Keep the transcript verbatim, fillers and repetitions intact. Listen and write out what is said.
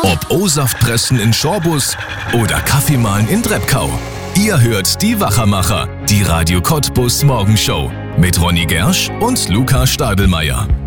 Ob O-Saft-Pressen in Schorbus oder Kaffee mahlen in Drebkau. Ihr hört die Wachermacher, die Radio Cottbus Morgenshow mit Ronny Gersch und Luca Stadelmeier.